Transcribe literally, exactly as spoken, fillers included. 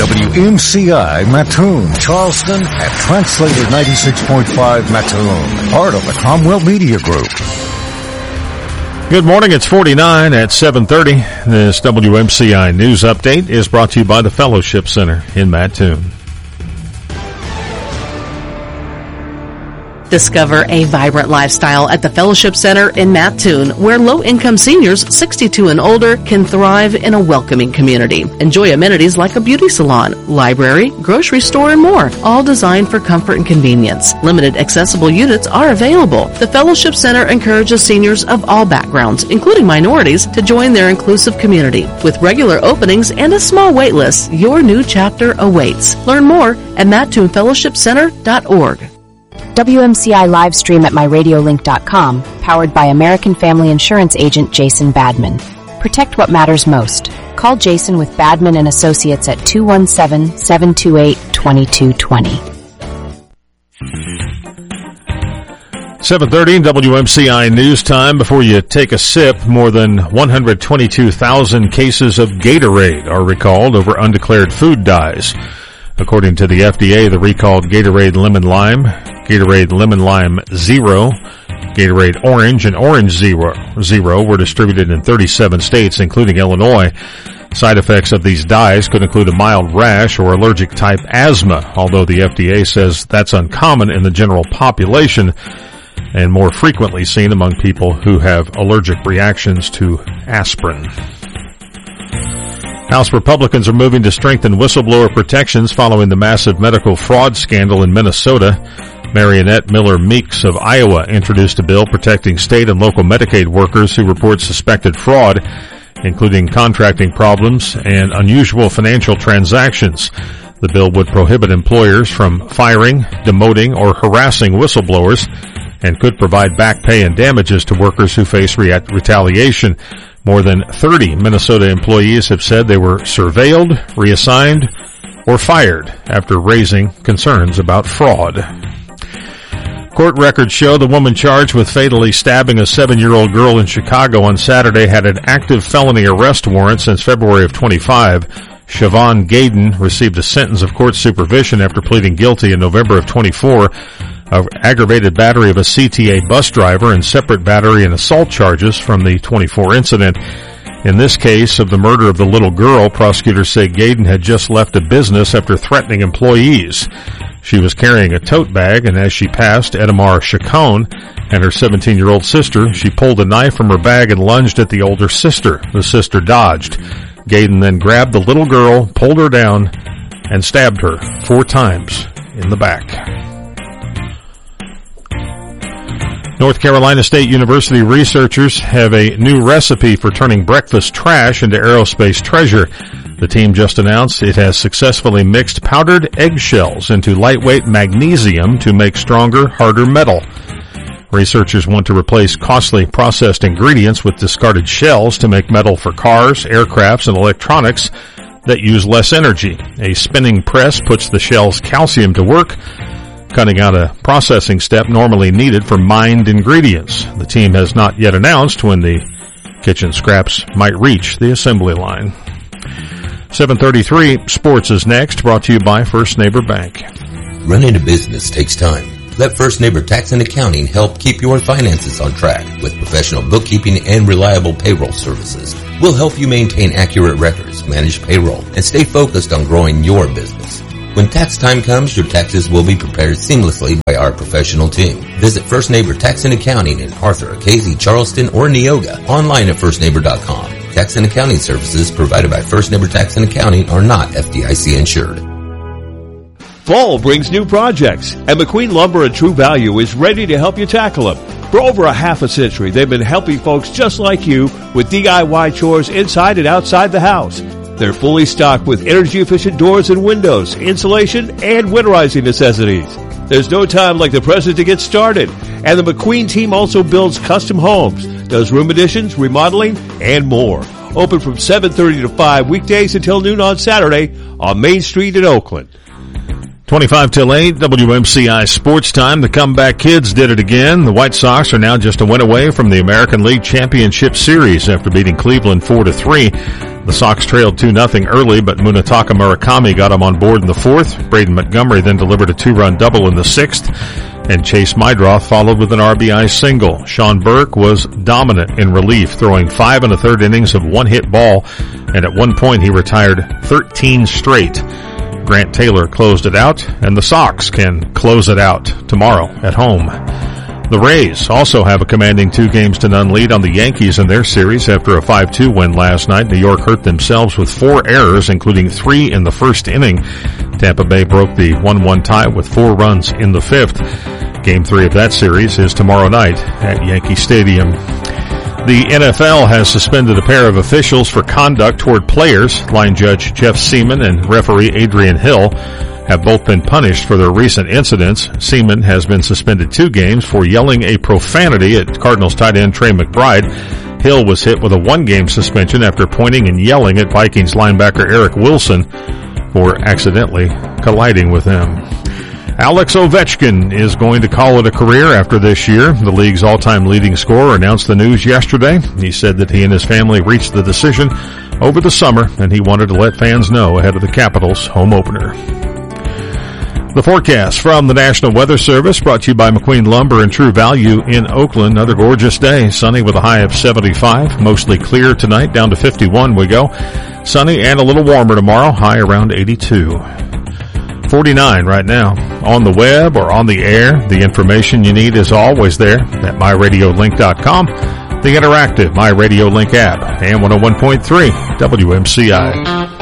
W M C I, Mattoon, Charleston, and Translator ninety-six point five Mattoon, part of the Cromwell Media Group. Good morning, it's forty-nine at seven thirty. This W M C I News Update is brought to you by the Fellowship Center in Mattoon. Discover a vibrant lifestyle at the Fellowship Center in Mattoon, where low-income seniors sixty-two and older can thrive in a welcoming community. Enjoy amenities like a beauty salon, library, grocery store, and more, all designed for comfort and convenience. Limited accessible units are available. The Fellowship Center encourages seniors of all backgrounds, including minorities, to join their inclusive community. With regular openings and a small wait list, your new chapter awaits. Learn more at mattoon fellowship center dot org. W M C I live stream at my radio link dot com, powered by American Family Insurance agent Jason Badman. Protect what matters most. Call Jason with Badman and Associates at two one seven, seven two eight, two two two zero. seven thirty W M C I News Time. Before you take a sip, more than one hundred twenty-two thousand cases of Gatorade are recalled over undeclared food dyes. According to the F D A, the recalled Gatorade Lemon Lime, Gatorade Lemon Lime Zero, Gatorade Orange, and Orange Zero, Zero were distributed in thirty-seven states, including Illinois. Side effects of these dyes could include a mild rash or allergic type asthma, although the F D A says that's uncommon in the general population and more frequently seen among people who have allergic reactions to aspirin. House Republicans are moving to strengthen whistleblower protections following the massive medical fraud scandal in Minnesota. Marionette Miller Meeks of Iowa introduced a bill protecting state and local Medicaid workers who report suspected fraud, including contracting problems and unusual financial transactions. The bill would prohibit employers from firing, demoting, or harassing whistleblowers and could provide back pay and damages to workers who face re- retaliation. More than thirty Minnesota employees have said they were surveilled, reassigned, or fired after raising concerns about fraud. Court records show the woman charged with fatally stabbing a seven-year-old girl in Chicago on Saturday had an active felony arrest warrant since February of twenty-five. Siobhan Gaydon received a sentence of court supervision after pleading guilty in November of twenty-four of aggravated battery of a C T A bus driver and separate battery and assault charges from the twenty-four incident. In this case of the murder of the little girl, prosecutors say Gaydon had just left a business after threatening employees. She was carrying a tote bag, and as she passed Edamar Chacon and her seventeen-year-old sister, she pulled a knife from her bag and lunged at the older sister. The sister dodged. Gaydon then grabbed the little girl, pulled her down, and stabbed her four times in the back. North Carolina State University researchers have a new recipe for turning breakfast trash into aerospace treasure. The team just announced it has successfully mixed powdered eggshells into lightweight magnesium to make stronger, harder metal. Researchers want to replace costly processed ingredients with discarded shells to make metal for cars, aircrafts, and electronics that use less energy. A spinning press puts the shell's calcium to work, cutting out a processing step normally needed for mined ingredients. The team has not yet announced when the kitchen scraps might reach the assembly line. seven thirty-three Sports is next, brought to you by First Neighbor Bank. Running a business takes time. Let First Neighbor Tax and Accounting help keep your finances on track with professional bookkeeping and reliable payroll services. We'll help you maintain accurate records, manage payroll, and stay focused on growing your business. When tax time comes, your taxes will be prepared seamlessly by our professional team. Visit First Neighbor Tax and Accounting in Arthur, Casey, Charleston, or Neoga. Online at first neighbor dot com. Tax and accounting services provided by First Neighbor Tax and Accounting are not F D I C insured. Fall brings new projects, and McQueen Lumber and True Value is ready to help you tackle them. For over a half a century, they've been helping folks just like you with D I Y chores inside and outside the house. They're fully stocked with energy-efficient doors and windows, insulation, and winterizing necessities. There's no time like the present to get started. And the McQueen team also builds custom homes, does room additions, remodeling, and more. Open from seven thirty to five weekdays until noon on Saturday on Main Street in Oakland. twenty-five till eight, W M C I Sports Time. The Comeback Kids did it again. The White Sox are now just a win away from the American League Championship Series after beating Cleveland four to three. The Sox trailed two nothing early, but Munetaka Murakami got them on board in the fourth. Braden Montgomery then delivered a two-run double in the sixth, and Chase Mydroth followed with an R B I single. Sean Burke was dominant in relief, throwing five and a third innings of one-hit ball, and at one point he retired thirteen straight. Grant Taylor closed it out, and the Sox can close it out tomorrow at home. The Rays also have a commanding two games to none lead on the Yankees in their series after a five two win last night. New York hurt themselves with four errors, including three in the first inning. Tampa Bay broke the one one tie with four runs in the fifth. Game three of that series is tomorrow night at Yankee Stadium. The N F L has suspended a pair of officials for conduct toward players. Line judge Jeff Seaman and referee Adrian Hill have both been punished for their recent incidents. Seaman has been suspended two games for yelling a profanity at Cardinals tight end Trey McBride. Hill was hit with a one-game suspension after pointing and yelling at Vikings linebacker Eric Wilson for accidentally colliding with him. Alex Ovechkin is going to call it a career after this year. The league's all-time leading scorer announced the news yesterday. He said that he and his family reached the decision over the summer, and he wanted to let fans know ahead of the Capitals' home opener. The forecast from the National Weather Service brought to you by McQueen Lumber and True Value in Oakland. Another gorgeous day. Sunny with a high of seventy-five. Mostly clear tonight. Down to fifty-one we go. Sunny and a little warmer tomorrow. High around eighty-two. forty-nine right now. On the web or on the air, the information you need is always there at my radio link dot com. The interactive My Radio Link app and one oh one point three W M C I.